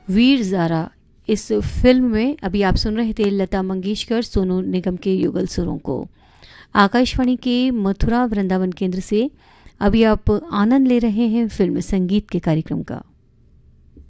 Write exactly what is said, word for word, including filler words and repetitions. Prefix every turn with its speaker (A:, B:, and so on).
A: वीर ज़ारा। इस फिल्म में अभी आप सुन रहे थे लता मंगेशकर, सोनू निगम के युगल सुरों को। आकाशवाणी के मथुरा वृंदावन केंद्र से अभी आप आनंद ले रहे हैं फिल्म संगीत के कार्यक्रम का।